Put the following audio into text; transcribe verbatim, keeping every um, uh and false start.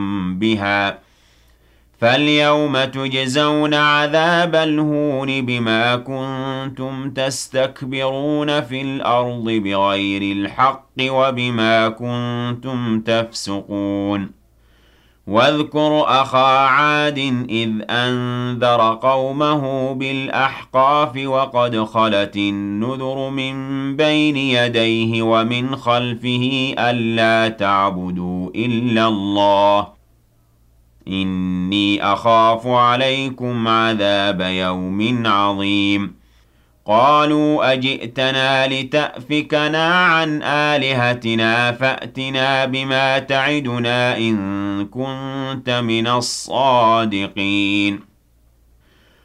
بها فاليوم تجزون عذاب الهون بما كنتم تستكبرون في الأرض بغير الحق وبما كنتم تفسقون واذكر أخا عاد إذ أنذر قومه بالأحقاف وقد خلت النذر من بين يديه ومن خلفه ألا تعبدوا إلا الله إني أخاف عليكم عذاب يوم عظيم قالوا أجئتنا لتأفكنا عن آلهتنا فأتنا بما تعدنا إن كنت من الصادقين